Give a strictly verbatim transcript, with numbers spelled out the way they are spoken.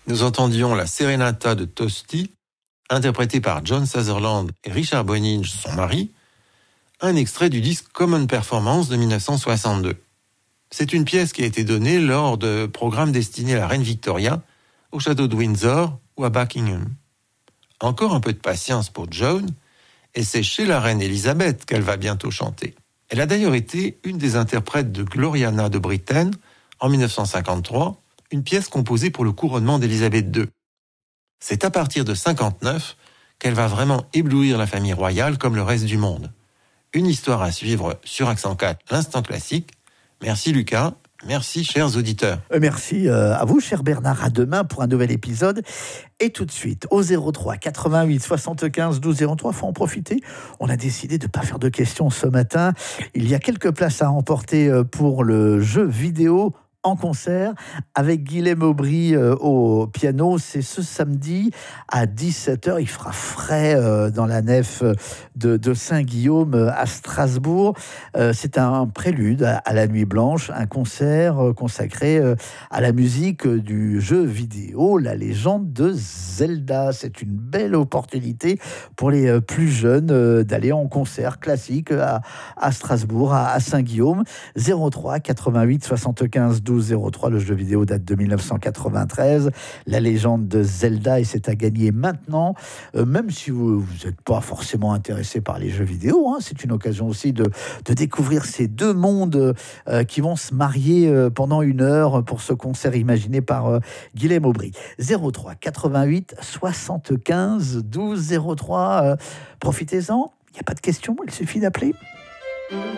nous entendions la Serenata de Tosti, interprétée par John Sutherland et Richard Boninge, son mari, un extrait du disque Common Performance de dix-neuf cent soixante-deux. C'est une pièce qui a été donnée lors de programmes destinés à la reine Victoria, au château de Windsor ou à Buckingham. Encore un peu de patience pour Joan, et c'est chez la reine Elisabeth qu'elle va bientôt chanter. Elle a d'ailleurs été une des interprètes de Gloriana de Britten en dix-neuf cent cinquante-trois, une pièce composée pour le couronnement d'Élisabeth deux. C'est à partir de cinquante-neuf qu'elle va vraiment éblouir la famille royale comme le reste du monde. Une histoire à suivre sur Accent quatre, l'instant classique. Merci Lucas, merci chers auditeurs. Merci à vous, cher Bernard. À demain pour un nouvel épisode. Et tout de suite, au zéro trois quatre-vingt-huit soixante-quinze douze zéro trois, faut en profiter. On a décidé de ne pas faire de questions ce matin. Il y a quelques places à remporter pour le jeu vidéo en concert avec Guilhem Aubry euh, au piano. C'est ce samedi à dix-sept heures. Il fera frais euh, dans la nef de, de Saint-Guillaume euh, à Strasbourg. Euh, c'est un prélude à, à la Nuit Blanche, un concert euh, consacré euh, à la musique euh, du jeu vidéo, la légende de Zelda. C'est une belle opportunité pour les euh, plus jeunes euh, d'aller en concert classique à, à Strasbourg, à, à Saint-Guillaume. zéro trois quatre-vingt-huit soixante-quinze douze zéro trois. Le jeu vidéo date de dix-neuf cent quatre-vingt-treize. La légende de Zelda, et c'est à gagner maintenant. Euh, même si vous n'êtes pas forcément intéressé par les jeux vidéo, hein, c'est une occasion aussi de, de découvrir ces deux mondes euh, qui vont se marier euh, pendant une heure pour ce concert imaginé par euh, Guilhem Aubry. zéro trois quatre-vingt-huit soixante-quinze douze zéro trois. Euh, profitez-en. Il n'y a pas de questions, il suffit d'appeler.